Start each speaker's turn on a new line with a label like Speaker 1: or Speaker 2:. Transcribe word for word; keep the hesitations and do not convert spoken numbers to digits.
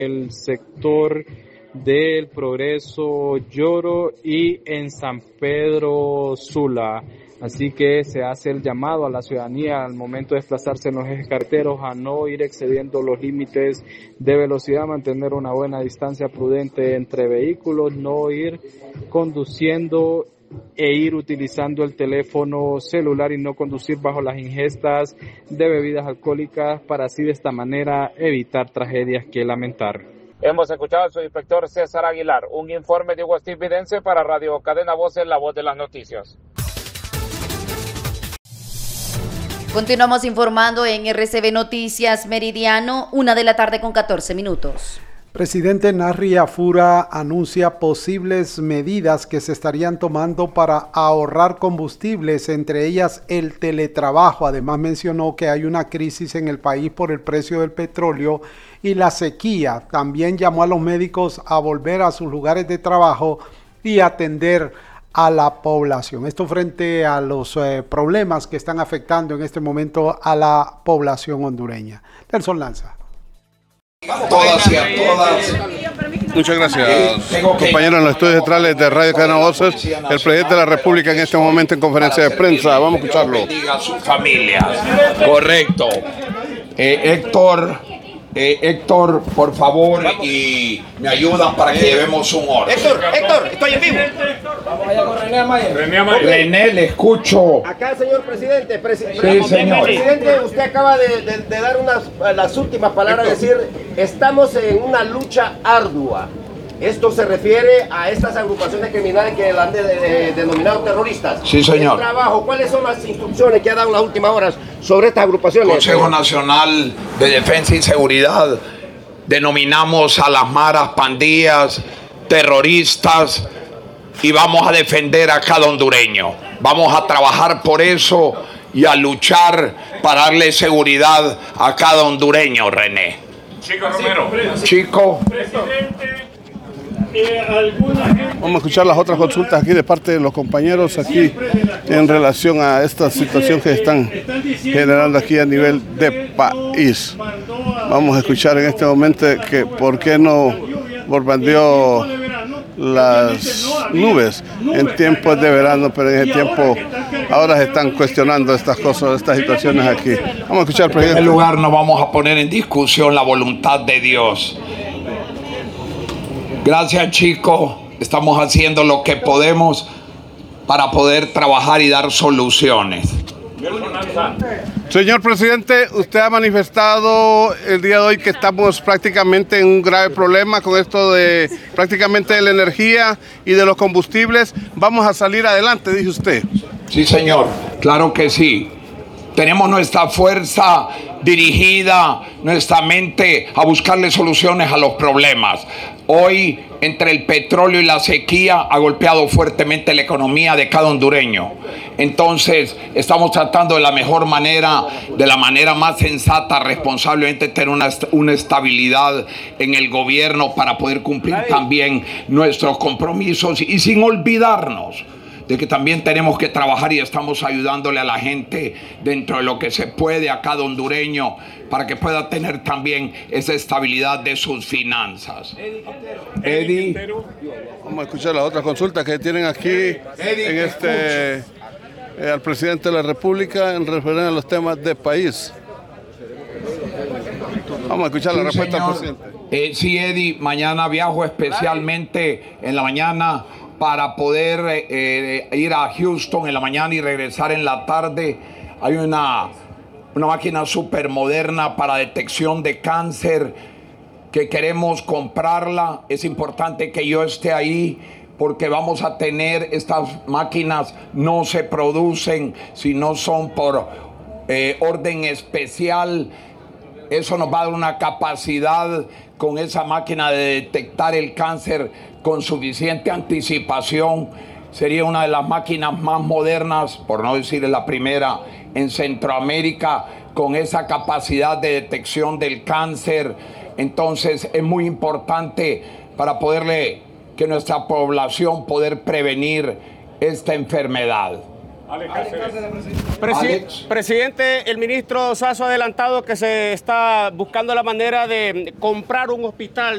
Speaker 1: el sector del Progreso Lloro y en San Pedro Sula. Así que se hace el llamado a la ciudadanía al momento de desplazarse en los ejes carreteros a no ir excediendo los límites de velocidad, mantener una buena distancia prudente entre vehículos, no ir conduciendo e ir utilizando el teléfono celular y no conducir bajo las ingestas de bebidas alcohólicas para así de esta manera evitar tragedias que lamentar.
Speaker 2: Hemos escuchado al subinspector César Aguilar. Un informe de Hugo Vidente para Radio Cadena Voces, la voz de las noticias.
Speaker 3: Continuamos informando en R C B Noticias Meridiano, una de la tarde con catorce minutos.
Speaker 4: Presidente Narri Afura anuncia posibles medidas que se estarían tomando para ahorrar combustibles, entre ellas el teletrabajo. Además mencionó que hay una crisis en el país por el precio del petróleo y la sequía. También llamó a los médicos a volver a sus lugares de trabajo y atender a la población. Esto frente a los eh, problemas que están afectando en este momento a la población hondureña. Nelson Lanza.
Speaker 5: Todas y a todas.
Speaker 6: Muchas gracias, compañeros en los estudios centrales de Radio Cadena Voces. El presidente de la República en este momento en conferencia de prensa. Vamos a escucharlo.
Speaker 5: Bendiga a sus familias. Correcto. Eh, Héctor. Eh, Héctor, por favor, y me ayudan para que llevemos un orden.
Speaker 7: Héctor, Héctor, estoy en vivo.
Speaker 8: Vamos allá con René Amaya.
Speaker 5: René Amaya. René, le escucho.
Speaker 7: Acá, señor presidente. Presi
Speaker 5: sí, señor.
Speaker 7: Presidente, usted acaba de, de, de dar unas las últimas palabras, decir, estamos en una lucha ardua. Esto se refiere a estas agrupaciones criminales que la han de, de, de, denominado terroristas.
Speaker 5: Sí, señor.
Speaker 7: El trabajo, ¿cuáles son las instrucciones que ha dado en las últimas horas sobre estas agrupaciones?
Speaker 5: Consejo Nacional de Defensa y Seguridad. Denominamos a las maras pandillas, terroristas, y vamos a defender a cada hondureño. Vamos a trabajar por eso y a luchar para darle seguridad a cada hondureño, René.
Speaker 2: Chico Romero.
Speaker 5: Chico.
Speaker 6: Vamos a escuchar las otras consultas aquí de parte de los compañeros aquí en relación a esta situación que están generando aquí a nivel de país. Vamos a escuchar en este momento que por qué no borbandeó las nubes en tiempos de verano, pero en ese tiempo ahora se están cuestionando estas cosas, estas situaciones aquí. Vamos a escuchar, presidente.
Speaker 5: En primer lugar, no vamos a poner en discusión la voluntad de Dios. Gracias, chicos. Estamos haciendo lo que podemos para poder trabajar y dar soluciones.
Speaker 6: Señor presidente, usted ha manifestado el día de hoy que estamos prácticamente en un grave problema con esto de prácticamente de la energía y de los combustibles. Vamos a salir adelante, dice usted.
Speaker 5: Sí, señor. Claro que sí. Tenemos nuestra fuerza dirigida, nuestra mente a buscarle soluciones a los problemas. Hoy, entre el petróleo y la sequía, ha golpeado fuertemente la economía de cada hondureño. Entonces, estamos tratando de la mejor manera, de la manera más sensata, responsablemente, tener una, una estabilidad en el gobierno para poder cumplir también nuestros compromisos y sin olvidarnos de que también tenemos que trabajar y estamos ayudándole a la gente dentro de lo que se puede a cada hondureño para que pueda tener también esa estabilidad de sus finanzas.
Speaker 6: Eddie, vamos a escuchar las otras consultas que tienen aquí en este eh, al presidente de la República en referencia a los temas de país. Vamos a escuchar la
Speaker 5: sí,
Speaker 6: respuesta
Speaker 5: señor.
Speaker 6: del presidente.
Speaker 5: Eh, sí, Eddie, mañana viajo especialmente en la mañana para poder eh, ir a Houston en la mañana y regresar en la tarde. Hay una, una máquina súper moderna para detección de cáncer que queremos comprarla. Es importante que yo esté ahí porque vamos a tener estas máquinas, no se producen, sino son por eh, orden especial. Eso nos va a dar una capacidad con esa máquina de detectar el cáncer con suficiente anticipación. Sería una de las máquinas más modernas, por no decir la primera, en Centroamérica, con esa capacidad de detección del cáncer. Entonces es muy importante para poderle, que nuestra población poder prevenir esta enfermedad.
Speaker 8: Presi Presidente, el ministro Sasso ha adelantado que se está buscando la manera de comprar un hospital